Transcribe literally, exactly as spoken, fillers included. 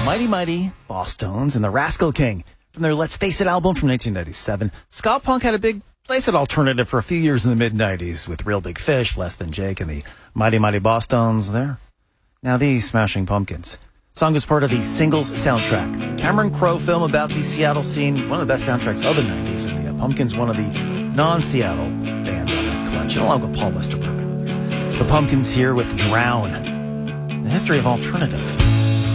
Mighty Mighty Bosstones and the Rascal King from their Let's Face It album from nineteen ninety-seven. Ska punk had a big place at alternative for a few years in the mid-nineties with Real Big Fish, Less Than Jake, and the Mighty Mighty Bosstones there. Now these Smashing Pumpkins. The song is part of the Singles soundtrack, the Cameron Crowe film about the Seattle scene, one of the best soundtracks of the nineties, and the uh, Pumpkins, one of the non-Seattle bands on that collection, along with Paul Westerberg and others. The Pumpkins here with Drown, the history of alternative.